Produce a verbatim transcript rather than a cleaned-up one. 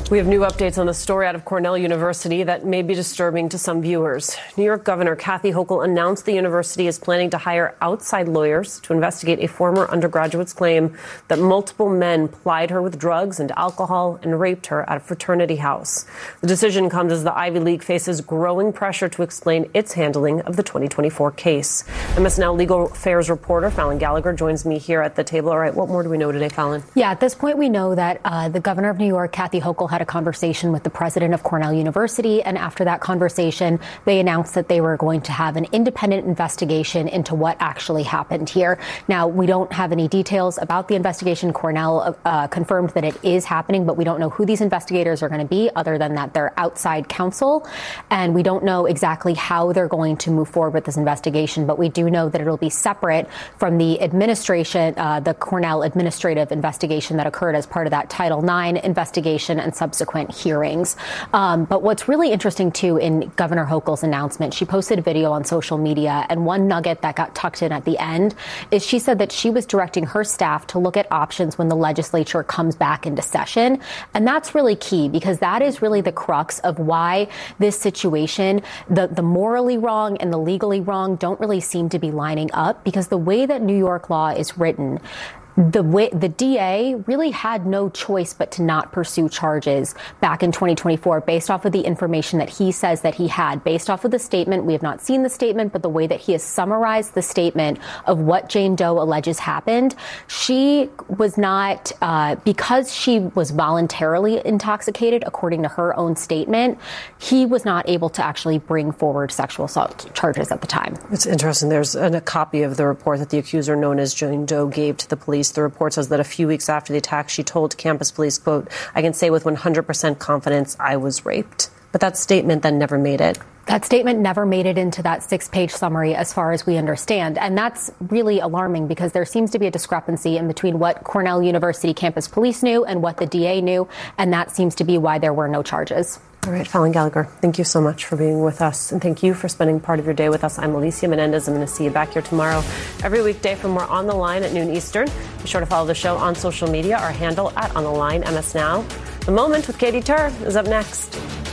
We have new updates on the story out of Cornell University that may be disturbing to some viewers. New York Governor Kathy Hochul announced the university is planning to hire outside lawyers to investigate a former undergraduate's claim that multiple men plied her with drugs and alcohol and raped her at a fraternity house. The decision comes as the Ivy League faces growing pressure to explain its handling of the twenty twenty-four case. M S N L legal affairs reporter Fallon Gallagher joins me here at the table. All right, what more do we know today, Fallon? Yeah, at this point, we know that uh, the governor of New York, Kathy Hochul, had a conversation with the president of Cornell University. And after that conversation, they announced that they were going to have an independent investigation into what actually happened here. Now, we don't have any details about the investigation. Cornell uh, confirmed that it is happening, but we don't know who these investigators are going to be other than that they're outside counsel. And we don't know exactly how they're going to move forward with this investigation. But we do know that it'll be separate from the administration, uh, the Cornell administrative investigation that occurred as part of that Title nine investigation and subsequent hearings. Um, but what's really interesting, too, in Governor Hochul's announcement, she posted a video on social media, and one nugget that got tucked in at the end is she said that she was directing her staff to look at options when the legislature comes back into session. And that's really key, because that is really the crux of why this situation, the, the morally wrong and the legally wrong, don't really seem to be lining up, because the way that New York law is written, The way, the D A really had no choice but to not pursue charges back in twenty twenty-four based off of the information that he says that he had, based off of the statement. We have not seen the statement, but the way that he has summarized the statement of what Jane Doe alleges happened, she was not, uh, because she was voluntarily intoxicated, according to her own statement, he was not able to actually bring forward sexual assault charges at the time. It's interesting. There's an, a copy of the report that the accuser, known as Jane Doe, gave to the police. The report says that a few weeks after the attack, she told campus police, quote, "I can say with one hundred percent confidence I was raped." But that statement then never made it. That statement never made it into that six-page summary, as far as we understand. And that's really alarming, because there seems to be a discrepancy in between what Cornell University campus police knew and what the D A knew. And that seems to be why there were no charges. All right, Fallon Gallagher, thank you so much for being with us. And thank you for spending part of your day with us. I'm Alicia Menendez. I'm going to see you back here tomorrow, every weekday from more On the Line at noon Eastern. Be sure to follow the show on social media. Our handle at On the Line M S Now. The Moment with Katie Tur is up next.